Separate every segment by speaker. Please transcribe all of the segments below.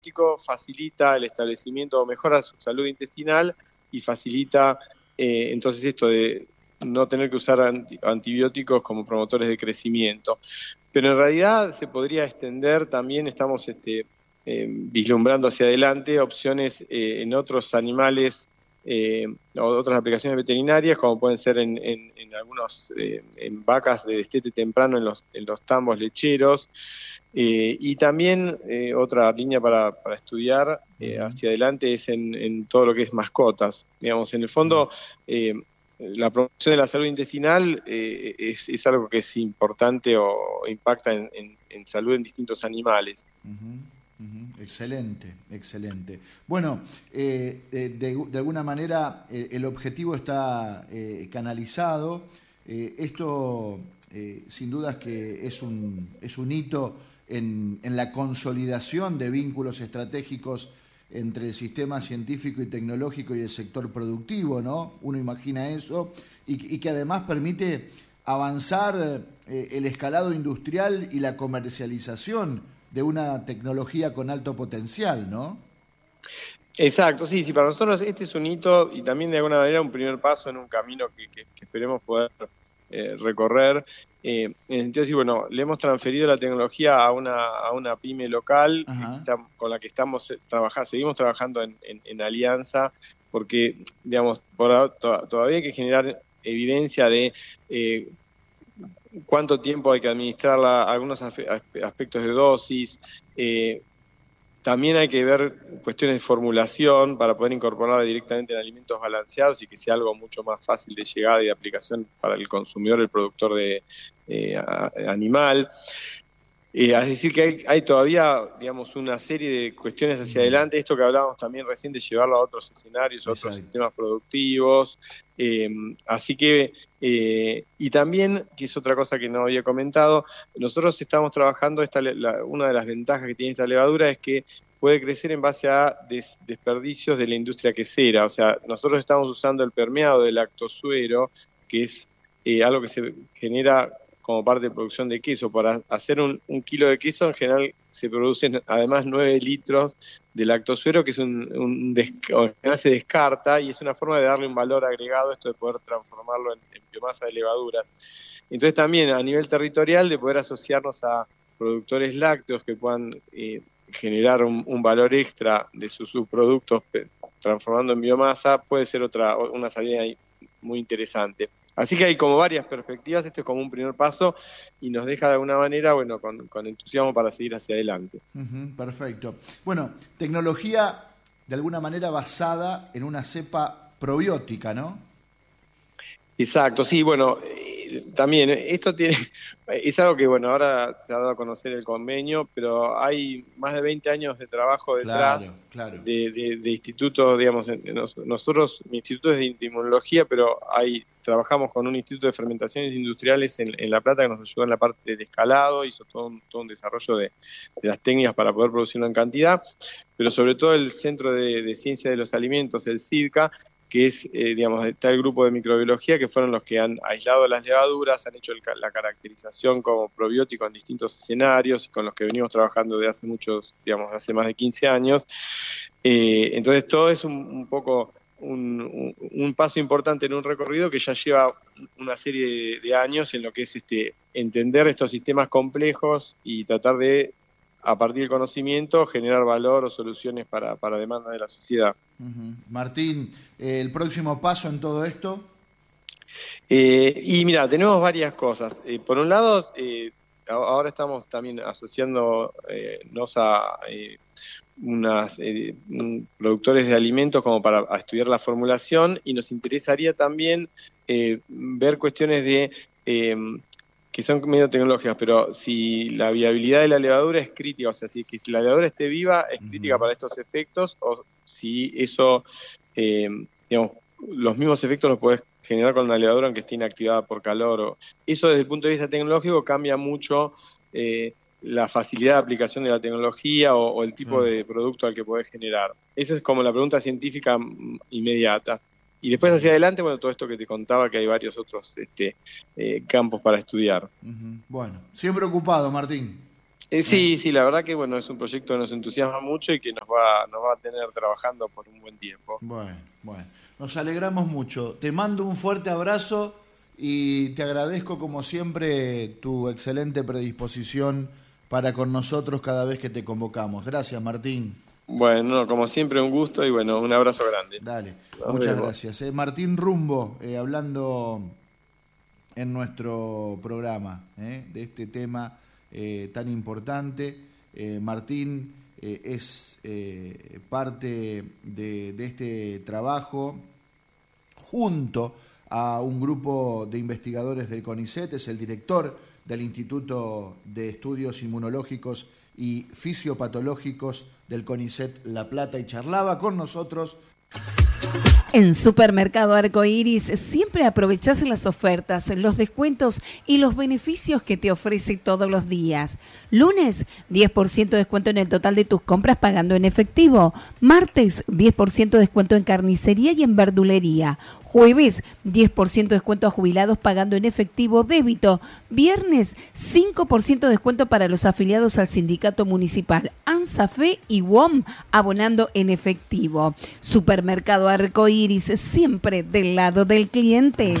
Speaker 1: antibiótico facilita el establecimiento o mejora su salud intestinal y facilita entonces esto de no tener que usar antibióticos como promotores de crecimiento. Pero en realidad se podría extender, también estamos vislumbrando hacia adelante opciones en otros animales o otras aplicaciones veterinarias, como pueden ser en algunos en vacas de destete temprano en los tambos lecheros, y también otra línea para estudiar hacia adelante es en todo lo que es mascotas. Digamos, en el fondo, la promoción de la salud intestinal es algo que es importante o impacta en salud en distintos animales.
Speaker 2: Excelente, excelente. Bueno, de alguna manera el objetivo está canalizado. Esto sin duda es que es un hito en la consolidación de vínculos estratégicos entre el sistema científico y tecnológico y el sector productivo, ¿no? Uno imagina eso, y que además permite avanzar el escalado industrial y la comercialización de una tecnología con alto potencial, ¿no?
Speaker 1: Exacto, sí, para nosotros este es un hito y también de alguna manera un primer paso en un camino que esperemos poder recorrer, en el sentido de decir, bueno, le hemos transferido la tecnología a una pyme local con la que estamos seguimos trabajando en alianza, porque, digamos, todavía hay que generar evidencia de cuánto tiempo hay que administrarla, algunos aspectos de dosis. También hay que ver cuestiones de formulación para poder incorporarla directamente en alimentos balanceados y que sea algo mucho más fácil de llegada y de aplicación para el consumidor, el productor de animal. Es decir, que hay todavía, digamos, una serie de cuestiones hacia adelante. Esto que hablábamos también recién de llevarlo a otros escenarios, a otros sistemas productivos. Así que, y también, que es otra cosa que no había comentado, nosotros estamos trabajando, una de las ventajas que tiene esta levadura es que puede crecer en base a desperdicios de la industria quesera. O sea, nosotros estamos usando el permeado del lactosuero, que es algo que se genera como parte de producción de queso. Para hacer un kilo de queso, en general se producen además 9 litros de lactosuero, que es en general se descarta, y es una forma de darle un valor agregado, esto de poder transformarlo en biomasa de levaduras. Entonces también a nivel territorial, de poder asociarnos a productores lácteos que puedan generar un valor extra de sus subproductos transformando en biomasa, puede ser una salida muy interesante. Así que hay como varias perspectivas, esto es como un primer paso y nos deja de alguna manera, bueno, con entusiasmo para seguir hacia adelante.
Speaker 2: Perfecto. Bueno, tecnología de alguna manera basada en una cepa probiótica, ¿no?
Speaker 1: Exacto, sí, bueno, también esto es algo que, bueno, ahora se ha dado a conocer el convenio, pero hay más de 20 años de trabajo detrás de institutos, digamos, nosotros, mi instituto es de inmunología, pero trabajamos con un instituto de fermentaciones industriales en La Plata que nos ayuda en la parte del escalado, hizo todo un desarrollo de las técnicas para poder producirlo en cantidad, pero sobre todo el Centro de Ciencia de los Alimentos, el CIDCA, que es, digamos, está el grupo de microbiología, que fueron los que han aislado las levaduras, han hecho la caracterización como probiótico en distintos escenarios, con los que venimos trabajando de hace hace más de 15 años. Entonces todo es un poco un paso importante en un recorrido que ya lleva una serie de años en lo que es entender estos sistemas complejos y tratar de, a partir del conocimiento, generar valor o soluciones para demanda de la sociedad.
Speaker 2: Martín, ¿el próximo paso en todo esto?
Speaker 1: Y mira, tenemos varias cosas. Por un lado, ahora estamos también asociándonos a productores de alimentos como para estudiar la formulación, y nos interesaría también ver cuestiones que son medio tecnológicas, pero si la viabilidad de la levadura es crítica, o sea, si que la levadura esté viva es crítica para estos efectos, o si eso, digamos, los mismos efectos los puedes generar con una levadura aunque esté inactivada por calor. Eso desde el punto de vista tecnológico cambia mucho la facilidad de aplicación de la tecnología o el tipo de producto al que podés generar. Esa es como la pregunta científica inmediata. Y después hacia adelante, bueno, todo esto que te contaba, que hay varios otros campos para estudiar.
Speaker 2: Bueno, siempre ocupado, Martín.
Speaker 1: Sí, la verdad que bueno, es un proyecto que nos entusiasma mucho y que nos va a tener trabajando por un buen tiempo.
Speaker 2: Bueno, nos alegramos mucho. Te mando un fuerte abrazo y te agradezco como siempre tu excelente predisposición para con nosotros cada vez que te convocamos. Gracias, Martín.
Speaker 1: Bueno, como siempre un gusto y bueno, un abrazo grande.
Speaker 2: Dale, muchas gracias. Martín Rumbo, hablando en nuestro programa de este tema tan importante. Martín es parte de este trabajo junto a un grupo de investigadores del CONICET, es el director del Instituto de Estudios Inmunológicos y Fisiopatológicos del CONICET La Plata, y charlaba con nosotros.
Speaker 3: En Supermercado Arcoiris siempre aprovechás las ofertas, los descuentos y los beneficios que te ofrece todos los días. Lunes, 10% de descuento en el total de tus compras pagando en efectivo. Martes, 10% de descuento en carnicería y en verdulería. Jueves, 10% de descuento a jubilados pagando en efectivo débito. Viernes, 5% de descuento para los afiliados al sindicato municipal AMSAFE y WOM abonando en efectivo. Supermercado Arcoiris, siempre del lado del cliente.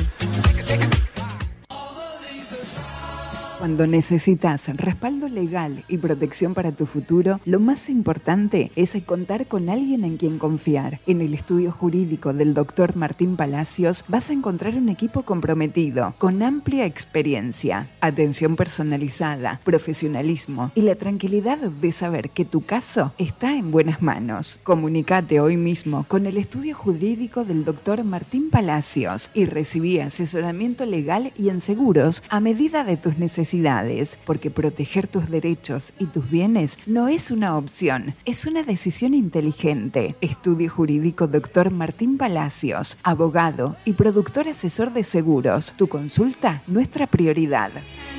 Speaker 4: Cuando necesitas respaldo legal y protección para tu futuro, lo más importante es contar con alguien en quien confiar. En el estudio jurídico del Dr. Martín Palacios vas a encontrar un equipo comprometido, con amplia experiencia, atención personalizada, profesionalismo y la tranquilidad de saber que tu caso está en buenas manos. Comunicate hoy mismo con el estudio jurídico del Dr. Martín Palacios y recibí asesoramiento legal y en seguros a medida de tus necesidades, porque proteger tus derechos y tus bienes no es una opción, es una decisión inteligente. Estudio Jurídico Dr. Martín Palacios, abogado y productor asesor de seguros. Tu consulta, nuestra prioridad.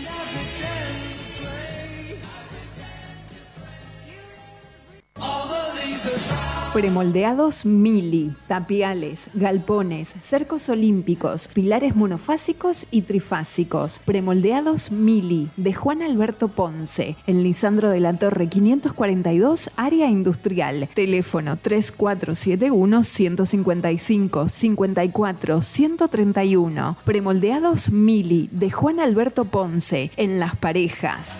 Speaker 4: Premoldeados Mili, tapiales, galpones, cercos olímpicos, pilares monofásicos y trifásicos. Premoldeados Mili, de Juan Alberto Ponce, en Lisandro de la Torre 542, área industrial. Teléfono 3471-155-54-131. Premoldeados Mili, de Juan Alberto Ponce, en Las Parejas.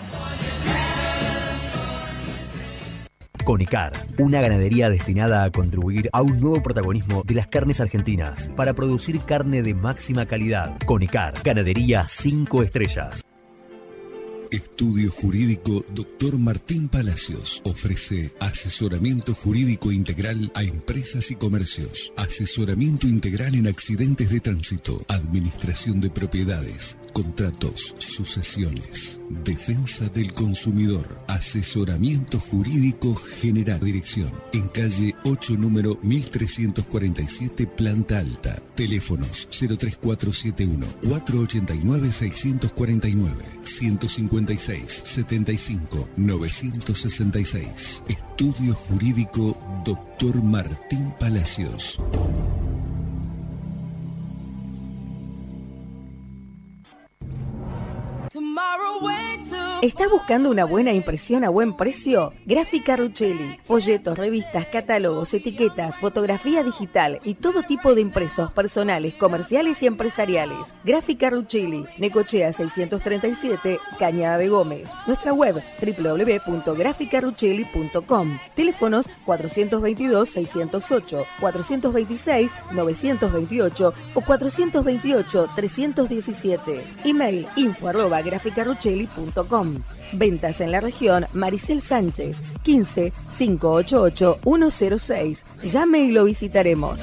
Speaker 5: Conicar, una ganadería destinada a contribuir a un nuevo protagonismo de las carnes argentinas para producir carne de máxima calidad. Conicar, ganadería 5 estrellas.
Speaker 6: Estudio Jurídico Dr. Martín Palacios ofrece asesoramiento jurídico integral a empresas y comercios, asesoramiento integral en accidentes de tránsito, administración de propiedades, contratos, sucesiones, defensa del consumidor, asesoramiento jurídico general. Dirección en calle 8, número 1347, planta alta. Teléfonos 03471 489 649 156 75 966. Estudio Jurídico Dr. Martín Palacios.
Speaker 7: ¿Estás buscando una buena impresión a buen precio? Gráfica Ruchelli. Folletos, revistas, catálogos, etiquetas, fotografía digital y todo tipo de impresos personales, comerciales y empresariales. Gráfica Ruchelli. Necochea 637, Cañada de Gómez. Nuestra web www.graficaruchelli.com. Teléfonos 422-608, 426-928 o 428-317. Email info@graficaruchelli.com. Ventas en la región Maricel Sánchez, 15 588 106. Llame y lo visitaremos.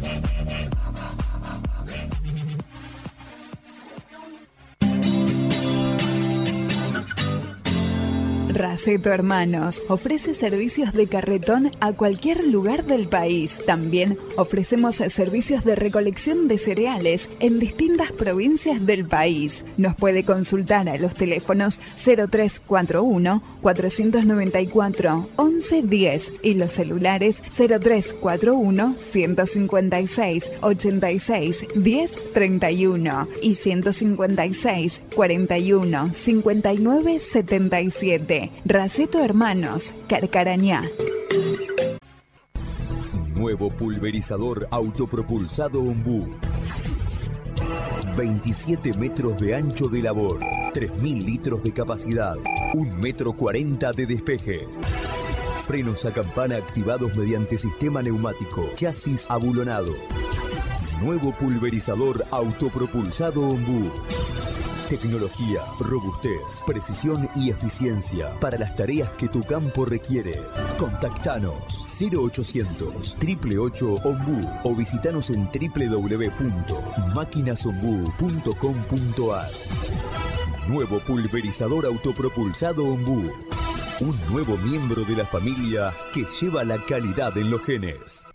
Speaker 4: Raceto Hermanos ofrece servicios de carretón a cualquier lugar del país. También ofrecemos servicios de recolección de cereales en distintas provincias del país. Nos puede consultar a los teléfonos 0341 494 1110 y los celulares 0341 156 86 1031 y 156 41 59 77. Raceto Hermanos, Carcarañá.
Speaker 5: Nuevo pulverizador autopropulsado Ombú. 27 metros de ancho de labor, 3.000 litros de capacidad, 1,40 m de despeje. Frenos a campana activados mediante sistema neumático, chasis abulonado. Nuevo pulverizador autopropulsado Ombú. Tecnología, robustez, precisión y eficiencia para las tareas que tu campo requiere. Contactanos 0800 888 Ombú o visitanos en www.maquinasombú.com.ar. Nuevo pulverizador autopropulsado Ombú. Un nuevo miembro de la familia que lleva la calidad en los genes.